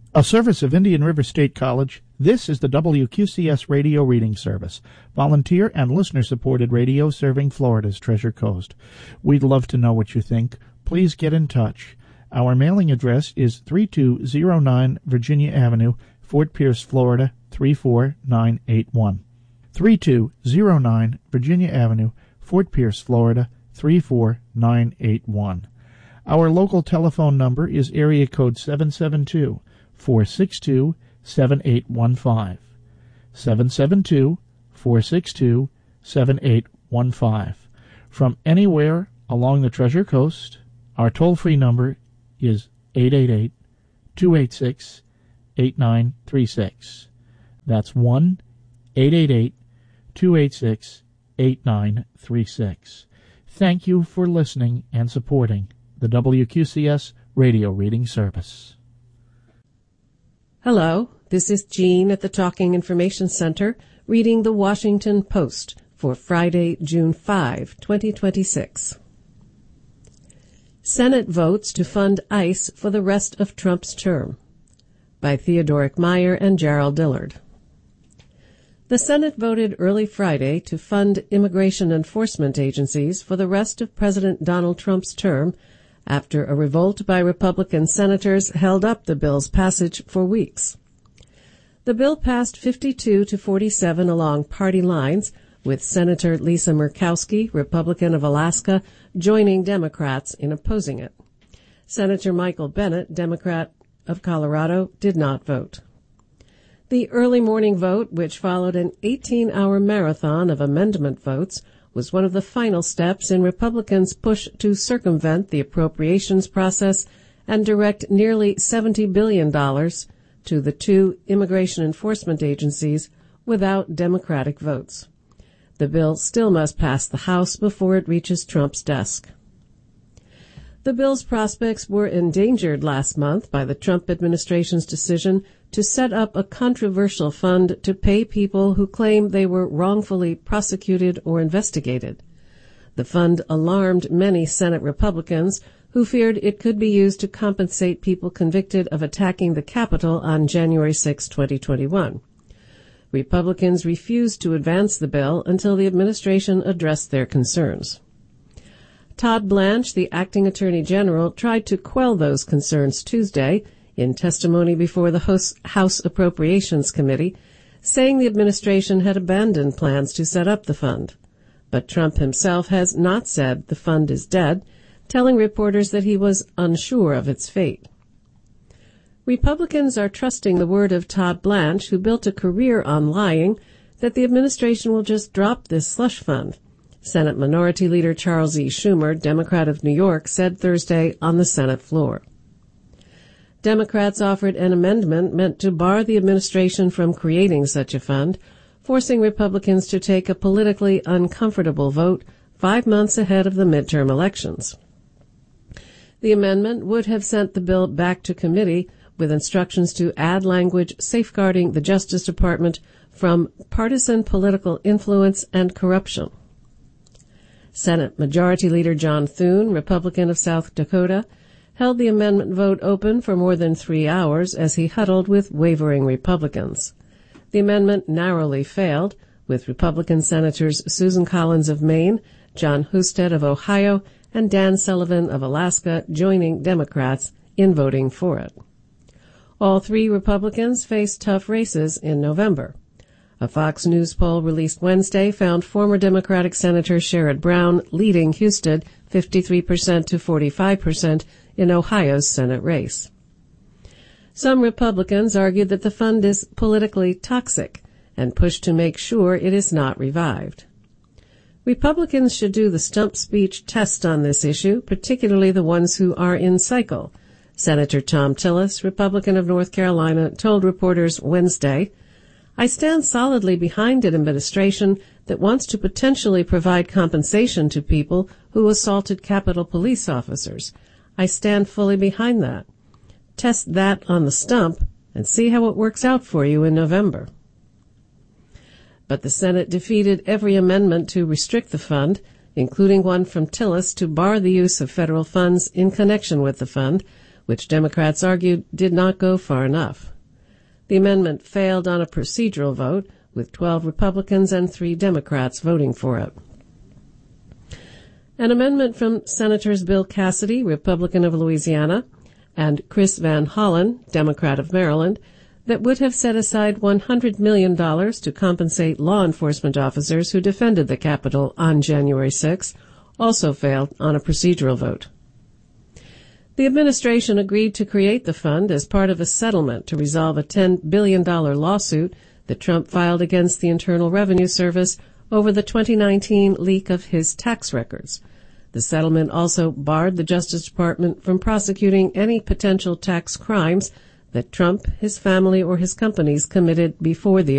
A service of Indian River State College, this is the WQCS Radio Reading Service, volunteer and listener-supported radio serving Florida's Treasure Coast. We'd love to know what you think. Please get in touch. Our mailing address is 3209 Virginia Avenue, Fort Pierce, Florida, 34981. 3209 Virginia Avenue, Fort Pierce, Florida, 34981. Our local telephone number is area code 772-462-7815. 772-462-7815. From anywhere along the Treasure Coast, our toll-free number is 888-286-8936. That's 1-888-286-8936. Thank you for listening and supporting the WQCS Radio Reading Service. Hello, this is Jean at the Talking Information Center reading the Washington Post for Friday, June 5, 2026. Senate votes to fund ICE for the rest of Trump's term, by Theodoric Meyer and Gerald Dillard. The Senate voted early Friday to fund immigration enforcement agencies for the rest of President Donald Trump's term after a revolt by Republican senators held up the bill's passage for weeks. The bill passed 52-47 along party lines, with Senator Lisa Murkowski, Republican of Alaska, joining Democrats in opposing it. Senator Michael Bennet, Democrat of Colorado, did not vote. The early morning vote, which followed an 18-hour marathon of amendment votes, was one of the final steps in Republicans' push to circumvent the appropriations process and direct nearly $70 billion to the two immigration enforcement agencies without Democratic votes. The bill still must pass the House before it reaches Trump's desk. The bill's prospects were endangered last month by the Trump administration's decision to set up a controversial fund to pay people who claim they were wrongfully prosecuted or investigated. The fund alarmed many Senate Republicans who feared it could be used to compensate people convicted of attacking the Capitol on January 6, 2021. Republicans refused to advance the bill until the administration addressed their concerns. Todd Blanche, the acting Attorney General, tried to quell those concerns Tuesday in testimony before the House Appropriations Committee, saying the administration had abandoned plans to set up the fund. But Trump himself has not said the fund is dead, telling reporters that he was unsure of its fate. Republicans are trusting the word of Todd Blanche, who built a career on lying, that the administration will just drop this slush fund. Senate Minority Leader Charles E. Schumer, Democrat of New York, said Thursday on the Senate floor. Democrats offered an amendment meant to bar the administration from creating such a fund, forcing Republicans to take a politically uncomfortable vote 5 months ahead of the midterm elections. The amendment would have sent the bill back to committee with instructions to add language safeguarding the Justice Department from partisan political influence and corruption. Senate Majority Leader John Thune, Republican of South Dakota, held the amendment vote open for more than 3 hours as he huddled with wavering Republicans. The amendment narrowly failed, with Republican Senators Susan Collins of Maine, John Husted of Ohio, and Dan Sullivan of Alaska joining Democrats in voting for it. All 3 Republicans face tough races in November. A Fox News poll released Wednesday found former Democratic Senator Sherrod Brown leading Husted 53% to 45% in Ohio's Senate race. Some Republicans argued that the fund is politically toxic and pushed to make sure it is not revived. Republicans should do the stump speech test on this issue, particularly the ones who are in cycle. Senator Thom Tillis, Republican of North Carolina, told reporters Wednesday, "I stand solidly behind an administration that wants to potentially provide compensation to people who assaulted Capitol Police officers. I stand fully behind that. Test that on the stump and see how it works out for you in November." But the Senate defeated every amendment to restrict the fund, including one from Tillis to bar the use of federal funds in connection with the fund, which Democrats argued did not go far enough. The amendment failed on a procedural vote, with 12 Republicans and 3 Democrats voting for it. An amendment from Senators Bill Cassidy, Republican of Louisiana, and Chris Van Hollen, Democrat of Maryland, that would have set aside $100 million to compensate law enforcement officers who defended the Capitol on January 6, also failed on a procedural vote. The administration agreed to create the fund as part of a settlement to resolve a $10 billion lawsuit that Trump filed against the Internal Revenue Service over the 2019 leak of his tax records. The settlement also barred the Justice Department from prosecuting any potential tax crimes that Trump, his family, or his companies committed before the